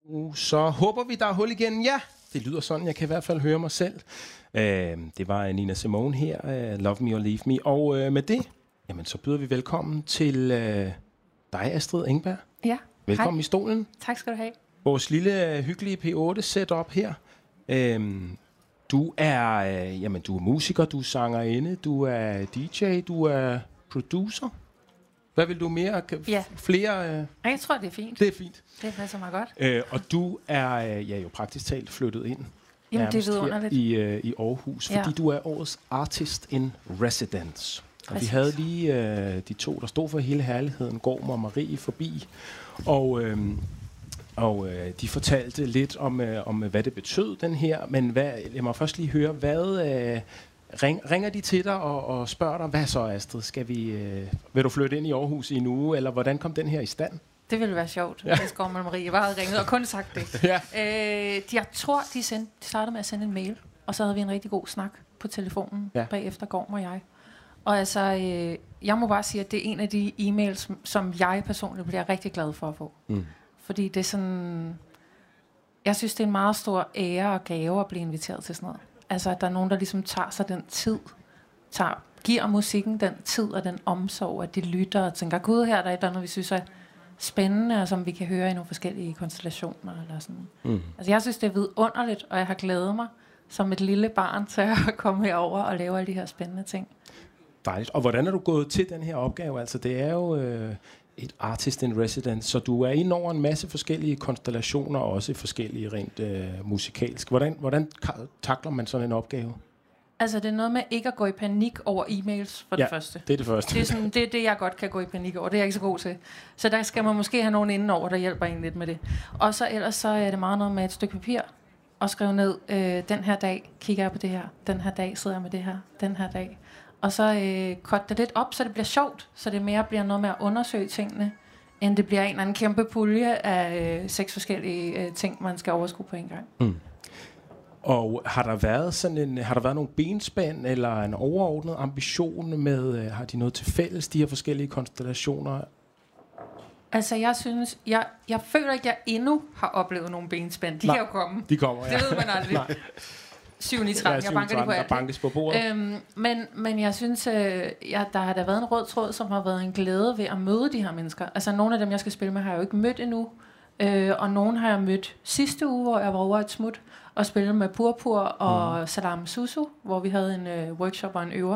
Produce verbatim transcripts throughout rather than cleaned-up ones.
Så håber vi, der er hul igen. Ja, det lyder sådan. Jeg kan i hvert fald høre mig selv. Uh, det var Nina Simone her. Uh, Love Me or Leave Me. Og uh, med det, jamen, så byder vi velkommen til uh, dig, Astrid Engberg. Ja. Velkommen Hej. i stolen. Tak skal du have. Vores lille, uh, hyggelige P otte setup her. Uh, du er, uh, jamen, du er musiker, du er sangerinde, du er D J, du er producer. Hvad vil du mere? Ja. Flere? Øh... Jeg tror, det er fint. Det er fint. Det passer mig godt. Øh, og du er øh, ja, jo praktisk talt flyttet ind. Jamen, det er vidunderligt. I, øh, i Aarhus, ja. fordi du er årets Artist in Residence. Og Præcis. vi havde lige øh, de to, der stod for hele herligheden, Gorm og Marie, forbi. Og, øh, og øh, de fortalte lidt om, øh, om, hvad det betød, den her. Men hvad, lad mig først lige høre, hvad... Øh, Ring, ringer de til dig og, og spørger dig, hvad så, Astrid? Skal vi, øh, vil du flytte ind i Aarhus i en uge, eller hvordan kom den her i stand? Det ville være sjovt, ja. Hvis Gorm og Marie bare havde ringet og kun sagt det. Ja. Øh, de, jeg tror, de, sendte, de startede med at sende en mail, og så havde vi en rigtig god snak på telefonen, ja. Bagefter Gorm og jeg. Og altså, øh, jeg må bare sige, at det er en af de e-mails, som jeg personligt bliver rigtig glad for at få. Mm. Fordi det er sådan... Jeg synes, det er en meget stor ære og gave at blive inviteret til sådan noget. Altså, at der er nogen, der ligesom tager sig den tid, tager, giver musikken den tid og den omsorg, at de lytter og tænker, gud, her der er et eller andet, vi synes er spændende, og som vi kan høre i nogle forskellige konstellationer. Eller sådan. Mm. Altså, jeg synes, det er vidunderligt, og jeg har glædet mig som et lille barn til at komme herover og lave alle de her spændende ting. Dejligt. Og hvordan er du gået til den her opgave? Altså, det er jo... Øh et artist in residence, så du er inde over en masse forskellige konstellationer, og også forskellige rent øh, musikalsk. Hvordan, hvordan takler man sådan en opgave? Altså, det er noget med ikke at gå i panik over e-mails, for ja, det første. det er det første. Det er, sådan, det er det, jeg godt kan gå i panik over. Det er jeg ikke så god til. Så der skal man måske have nogen inden over, der hjælper en lidt med det. Og så ellers så er det meget noget med et stykke papir, og skrive ned, øh, den her dag kigger jeg på det her, den her dag sidder jeg med det her, den her dag. Og så øh, korte det lidt op, så det bliver sjovt, så det mere bliver noget med at undersøge tingene, end det bliver en eller anden kæmpe pulje af øh, seks forskellige øh, ting, man skal overskue på en gang. Mm. Og har der været sådan en, har der været nogle benspænd eller en overordnet ambition med, øh, har de noget til fælles, de her forskellige konstellationer? Altså, jeg synes, jeg, jeg føler ikke, jeg endnu har oplevet nogle benspænd. De Nej, kan jo komme. De kommer, ja. Det ved man aldrig. syv ni tretten, jeg banker de på alt. Der bankes på bordet. Øhm, men, men jeg synes, øh, ja, der har der været en rød tråd, som har været en glæde ved at møde de her mennesker. Altså, nogle af dem, jeg skal spille med, har jeg jo ikke mødt endnu. Øh, og nogle har jeg mødt sidste uge, hvor jeg var over et smut og spillede med Purpur og mm. Salam Susu, hvor vi havde en øh, workshop og en øver.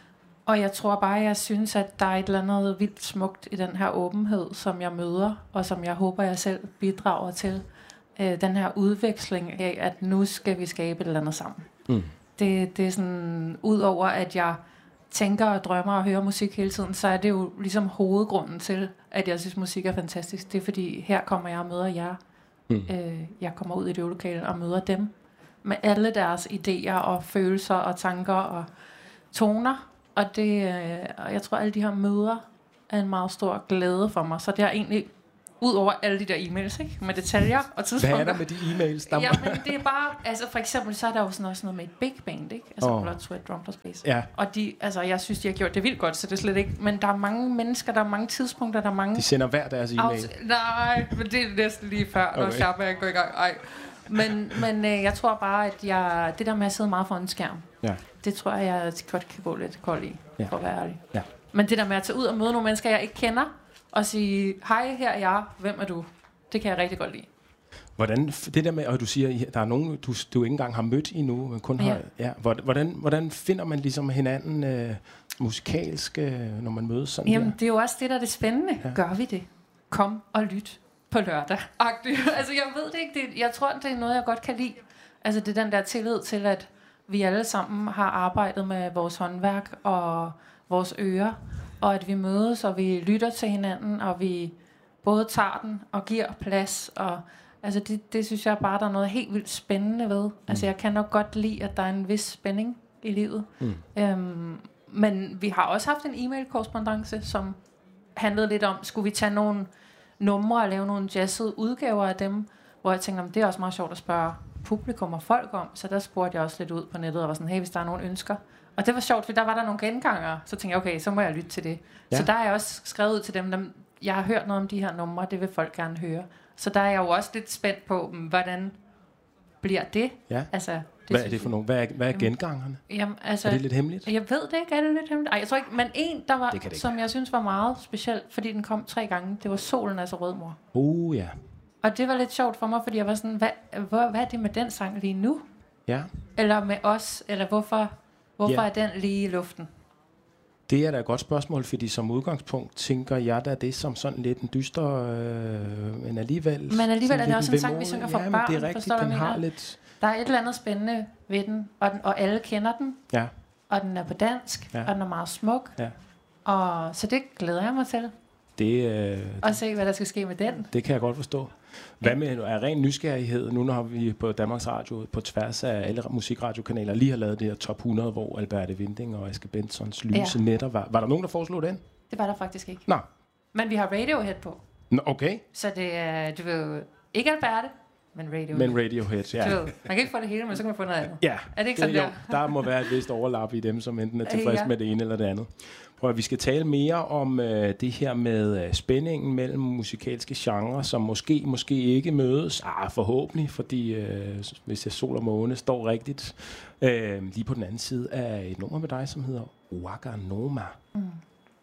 Og jeg tror bare, jeg synes, at der er et eller andet vildt smukt i den her åbenhed, som jeg møder, og som jeg håber, jeg selv bidrager til. Øh, den her udveksling af, at nu skal vi skabe et eller andet sammen. Mm. Det, det er sådan, udover at jeg tænker og drømmer og hører musik hele tiden, så er det jo ligesom hovedgrunden til, at jeg synes, musik er fantastisk. Det er fordi, her kommer jeg og møder jer. Mm. Øh, jeg kommer ud i det øvelokale og møder dem med alle deres idéer og følelser og tanker og toner. Og det, øh, jeg tror, alle de her møder er en meget stor glæde for mig. Så det er egentlig... ud over alle de der e-mails, ikke? Med detaljer og tidspunkter. Hvad er der med de e-mails? Der ja, men det er bare... Altså, for eksempel, så er der jo sådan også noget med et big band, ikke? Altså, oh. Blood, Sweat, Drum plus Bass. Ja. Og de... Altså, jeg synes, de har gjort det vildt godt, så det er slet ikke... Men der er mange mennesker, der er mange tidspunkter, der er mange... De sender hver deres e-mail. Out- Nej, men det er næsten lige før, når okay. Shabba går i gang. Ej. Men, men øh, jeg tror bare, at jeg... Det der med at sidde meget foran en skærm, ja. Det tror jeg, jeg godt kan gå lidt kold i, ja. For at være ærlig. Ja. Men det der med at tage ud og møde nogle mennesker, jeg ikke kender, og sige, hej, her er jeg, hvem er du? Det kan jeg rigtig godt lide. Hvordan, det der med, at du siger, der er nogen, du, du ikke engang har mødt endnu, men kun ja. har... Ja, hvordan, hvordan finder man ligesom hinanden øh, musikalsk, øh, når man mødes sådan? Jamen, der? det er jo også det, der er det spændende. Ja. Gør vi det? Kom og lyt på lørdag. Altså, jeg ved det ikke. Det, jeg tror, det er noget, jeg godt kan lide. Altså, det er den der tillid til, at vi alle sammen har arbejdet med vores håndværk og vores ører, og at vi mødes, og vi lytter til hinanden, og vi både tager den og giver plads, og altså det, det synes jeg bare, der er noget helt vildt spændende ved. Mm. Altså jeg kan nok godt lide, at der er en vis spænding i livet. Mm. Øhm, men vi har også haft en e-mail-korrespondance, som handlede lidt om, skulle vi tage nogle numre og lave nogle jazzede udgaver af dem, hvor jeg tænkte, det er også meget sjovt at spørge publikum og folk om, så der spurgte jeg også lidt ud på nettet, og var sådan, hey, hvis der er nogen ønsker. Og det var sjovt, for der var der nogle gengangere, så tænkte jeg, okay, så må jeg lytte til det. Ja. Så der er jeg også skrevet ud til dem, dem, jeg har hørt noget om de her numre, det vil folk gerne høre. Så der er jeg jo også lidt spændt på, hvordan bliver det? Ja. Altså, det hvad er det for nogle? Hvad er, hvad er gengangerne? Jamen, altså, er det lidt hemmeligt? Jeg ved det ikke, er det lidt hemmeligt? Ej, jeg tror ikke, men en, der var, som jeg synes var meget speciel, fordi den kom tre gange, det var Solen, altså Rødmor. Uh, ja. Og det var lidt sjovt for mig, fordi jeg var sådan, hvad, hvor, hvad er det med den sang lige nu? Ja. Eller med os, eller hvorfor, hvorfor ja. er den lige i luften? Det er da et godt spørgsmål, fordi som udgangspunkt tænker jeg da det som sådan lidt en dyster, øh, men alligevel... Men alligevel er det også en sang, vi vemodig. synger for ja, børn, det er rigtigt, den har lidt... Der er et eller andet spændende ved den, og, den, og alle kender den, ja. og den er på dansk, ja. og den er meget smuk, ja. og så det glæder jeg mig til. Det, øh, og se, hvad der skal ske med den. Det kan jeg godt forstå. Hvad med er ren nysgerrighed? Nu når vi på Danmarks Radio på tværs af alle musikradiokanaler lige har lavet det her top hundrede, hvor Alberte Winding og Aske Bensons Lyse ja. Netter var. Var der nogen, der foreslog den? Det var der faktisk ikke. Nå. Men vi har Radiohead på. Nå, okay. Så det er, du ved, ikke Alberte, men Radiohead. Men Radiohead, ja. Du ved, man kan ikke få det hele, men så kan man få noget andet. Ja. Er det ikke sådan det, der? Jo, der må være et vist overlap i dem, som enten er tilfreds ja. med det ene eller det andet. Prøv at vi skal tale mere om øh, det her med øh, spændingen mellem musikalske genrer, som måske, måske ikke mødes. Ah, forhåbentlig, fordi øh, hvis jeg Sol og Måne står rigtigt. Øh, lige på den anden side af et nummer med dig, som hedder Waganoma. Mm.